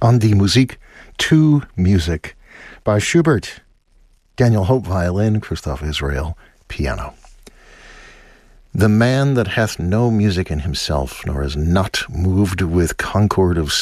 An die Musik to Music by Schubert. Daniel Hope, violin, Christoph Israel, piano. The man that hath no music in himself, nor is not moved with concord of